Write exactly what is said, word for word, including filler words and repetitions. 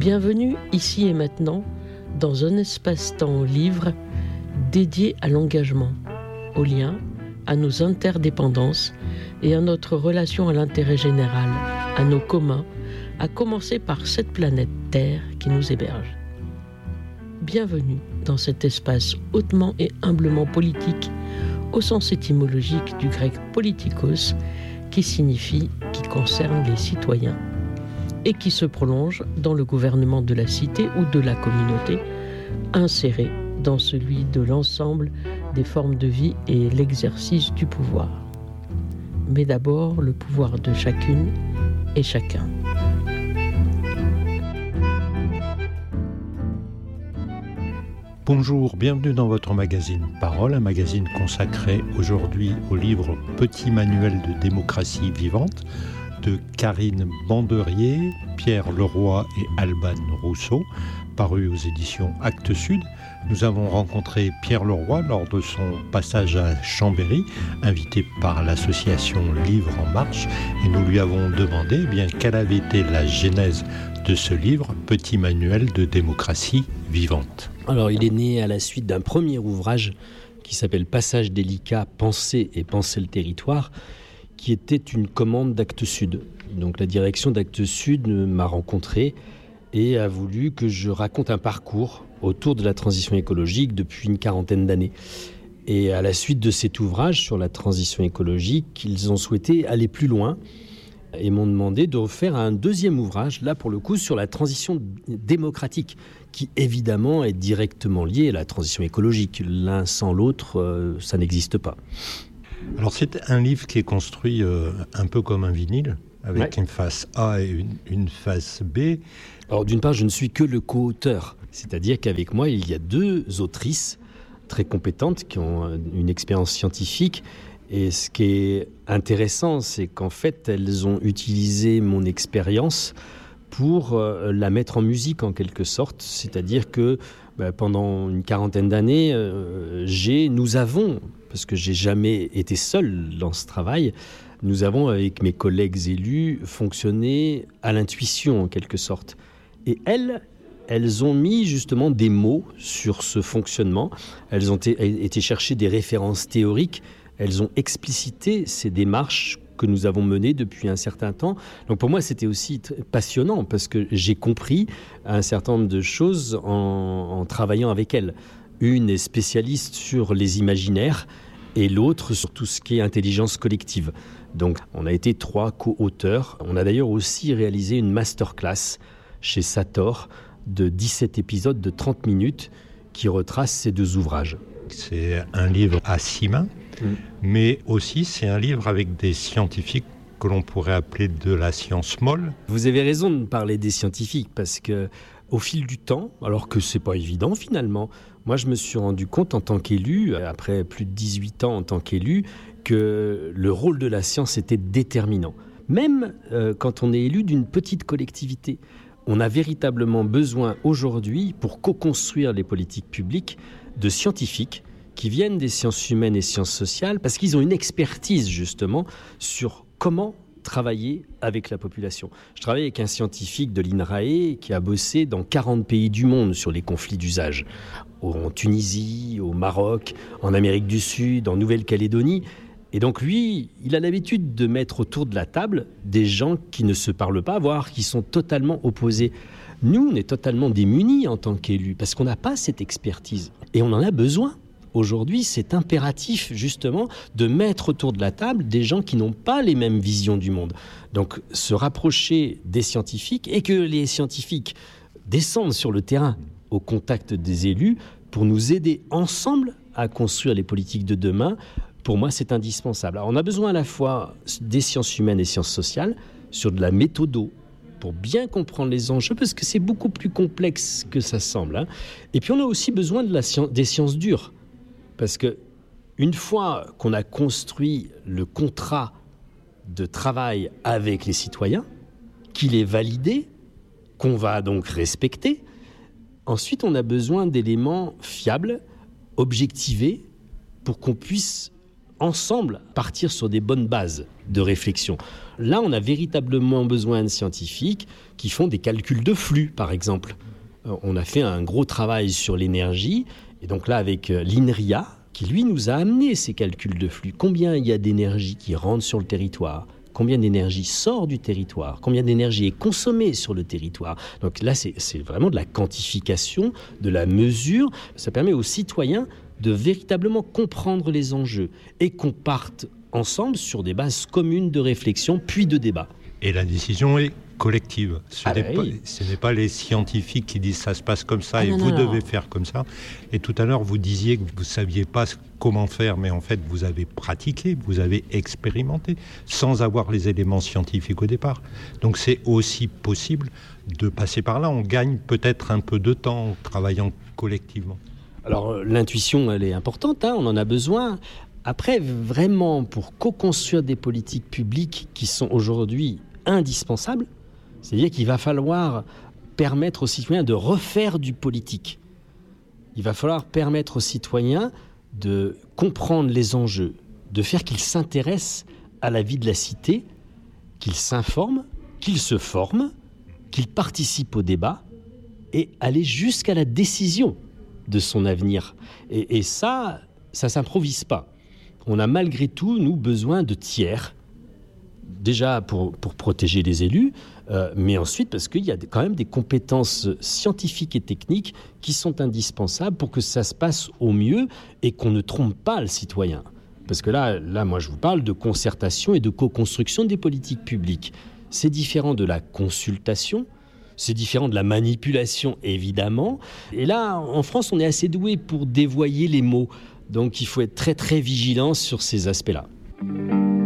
Bienvenue ici et maintenant dans un espace-temps livre dédié à l'engagement, au lien, à nos interdépendances et à notre relation à l'intérêt général, à nos communs, à commencer par cette planète Terre qui nous héberge. Bienvenue dans cet espace hautement et humblement politique, au sens étymologique du grec politikos, qui signifie « qui concerne les citoyens », et qui se prolonge dans le gouvernement de la cité ou de la communauté, inséré dans celui de l'ensemble des formes de vie et l'exercice du pouvoir. Mais d'abord, le pouvoir de chacune et chacun. Bonjour, bienvenue dans votre magazine Parole, un magazine consacré aujourd'hui au livre Petit manuel de démocratie vivante de Karine Banderier, Pierre Leroy et Alban Rousseau, paru aux éditions Actes Sud. Nous avons rencontré Pierre Leroy lors de son passage à Chambéry, invité par l'association Livre en Marche, et nous lui avons demandé eh bien, quelle avait été la genèse de ce livre, Petit manuel de démocratie vivante. Alors, il est né à la suite d'un premier ouvrage qui s'appelle Passage délicat, penser et penser le territoire, qui était une commande d'Actes Sud. Donc la direction d'Actes Sud m'a rencontré et a voulu que je raconte un parcours autour de la transition écologique depuis une quarantaine d'années. Et à la suite de cet ouvrage sur la transition écologique, ils ont souhaité aller plus loin et m'ont demandé de refaire un deuxième ouvrage, là pour le coup sur la transition démocratique, qui évidemment est directement liée à la transition écologique. L'un sans l'autre, euh, ça n'existe pas. Alors c'est un livre qui est construit euh, un peu comme un vinyle, avec ouais. une face A et une, une face B. Alors d'une part, je ne suis que le co-auteur, c'est-à-dire qu'avec moi, il y a deux autrices très compétentes qui ont une expérience scientifique. Et ce qui est intéressant, c'est qu'en fait, elles ont utilisé mon expérience pour euh, la mettre en musique en quelque sorte. C'est-à-dire que bah, pendant une quarantaine d'années, euh, j'ai, nous avons, parce que j'ai jamais été seul dans ce travail, nous avons avec mes collègues élus fonctionné à l'intuition en quelque sorte. Et elles, elles ont mis justement des mots sur ce fonctionnement. Elles ont été, été chercher des références théoriques. Elles ont explicité ces démarches que nous avons menées depuis un certain temps. Donc pour moi, c'était aussi passionnant parce que j'ai compris un certain nombre de choses en, en travaillant avec elles. Une est spécialiste sur les imaginaires et l'autre sur tout ce qui est intelligence collective. Donc on a été trois co-auteurs. On a d'ailleurs aussi réalisé une masterclass chez Sator de dix-sept épisodes de trente minutes qui retracent ces deux ouvrages. C'est un livre à six mains. Mmh. Mais aussi, c'est un livre avec des scientifiques que l'on pourrait appeler de la science molle. Vous avez raison de parler des scientifiques parce que, au fil du temps, alors que c'est pas évident finalement, moi je me suis rendu compte en tant qu'élu, après plus de dix-huit ans en tant qu'élu, que le rôle de la science était déterminant. Même euh, quand on est élu d'une petite collectivité, on a véritablement besoin aujourd'hui, pour co-construire les politiques publiques, de scientifiques qui viennent des sciences humaines et sciences sociales, parce qu'ils ont une expertise justement sur comment travailler avec la population. Je travaille avec un scientifique de l'INRAE qui a bossé dans quarante pays du monde sur les conflits d'usage, en Tunisie, au Maroc, en Amérique du Sud, en Nouvelle-Calédonie. Et donc lui, il a l'habitude de mettre autour de la table des gens qui ne se parlent pas, voire qui sont totalement opposés. Nous, on est totalement démunis en tant qu'élus, parce qu'on n'a pas cette expertise. Et on en a besoin. Aujourd'hui, c'est impératif, justement, de mettre autour de la table des gens qui n'ont pas les mêmes visions du monde. Donc, se rapprocher des scientifiques et que les scientifiques descendent sur le terrain au contact des élus pour nous aider ensemble à construire les politiques de demain, pour moi, c'est indispensable. Alors, on a besoin à la fois des sciences humaines et sciences sociales sur de la méthodo, pour bien comprendre les enjeux, parce que c'est beaucoup plus complexe que ça semble. Hein. Et puis, on a aussi besoin de la science, des sciences dures. Parce qu'une fois qu'on a construit le contrat de travail avec les citoyens, qu'il est validé, qu'on va donc respecter, ensuite on a besoin d'éléments fiables, objectivés, pour qu'on puisse ensemble partir sur des bonnes bases de réflexion. Là, on a véritablement besoin de scientifiques qui font des calculs de flux, par exemple. On a fait un gros travail sur l'énergie, et donc là, avec l'INRIA, qui lui nous a amené ces calculs de flux. Combien il y a d'énergie qui rentre sur le territoire ? Combien d'énergie sort du territoire ? Combien d'énergie est consommée sur le territoire ? Donc là, c'est, c'est vraiment de la quantification, de la mesure. Ça permet aux citoyens de véritablement comprendre les enjeux et qu'on parte ensemble sur des bases communes de réflexion puis de débat. Et la décision est collective. Ce, ah n'est ben pas, oui. ce n'est pas les scientifiques qui disent ça se passe comme ça ah et non, vous non, devez non. faire comme ça. Et tout à l'heure, vous disiez que vous ne saviez pas comment faire, mais en fait, vous avez pratiqué, vous avez expérimenté, sans avoir les éléments scientifiques au départ. Donc c'est aussi possible de passer par là. On gagne peut-être un peu de temps en travaillant collectivement. Alors l'intuition, elle est importante, hein, on en a besoin. Après, vraiment, pour co-construire des politiques publiques qui sont aujourd'hui indispensables, c'est-à-dire qu'il va falloir permettre aux citoyens de refaire du politique. Il va falloir permettre aux citoyens de comprendre les enjeux, de faire qu'ils s'intéressent à la vie de la cité, qu'ils s'informent, qu'ils se forment, qu'ils participent au débat et aller jusqu'à la décision de son avenir. Et, et ça, ça ne s'improvise pas. On a malgré tout, nous, besoin de tiers. Déjà pour, pour protéger les élus, euh, mais ensuite parce qu'il y a quand même des compétences scientifiques et techniques qui sont indispensables pour que ça se passe au mieux et qu'on ne trompe pas le citoyen. Parce que là, là, moi, je vous parle de concertation et de co-construction des politiques publiques. C'est différent de la consultation, c'est différent de la manipulation, évidemment. Et là, en France, on est assez doué pour dévoyer les mots. Donc, il faut être très, très vigilant sur ces aspects-là.